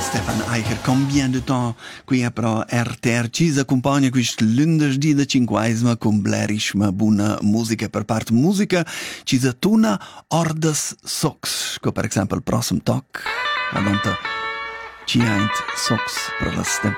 Stefan Eicher, combien de temps qui è pro RTR ci accompagna quist lunedì da cinquaisma con blerishma buona musica per part musica ci tuna ordas sox, co per esempio il prossimo talk adonta ci eint sox per la